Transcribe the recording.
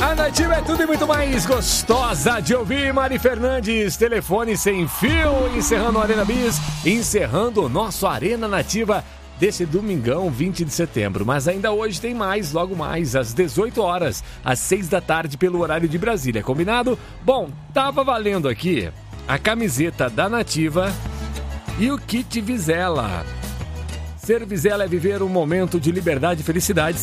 A Nativa é tudo e muito mais gostosa de ouvir. Mari Fernandes, telefone sem fio, encerrando o Arena Bis, encerrando o nosso Arena Nativa desse domingão, 20 de setembro. Mas ainda hoje tem mais, logo mais, às 18 horas, às 6 da tarde, pelo horário de Brasília. Combinado? Bom, tava valendo aqui a camiseta da Nativa e o kit Vizela. Ser Vizela é viver um momento de liberdade e felicidade.